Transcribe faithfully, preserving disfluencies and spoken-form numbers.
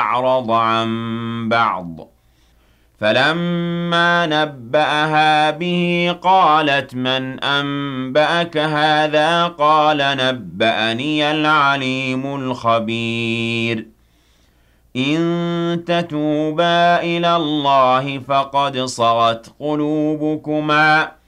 أعرض عن بعض فلما نبأها به قالت من أنبأك هذا قال نبأني العليم الخبير إن تتوبا إلى الله فقد صغت قلوبكما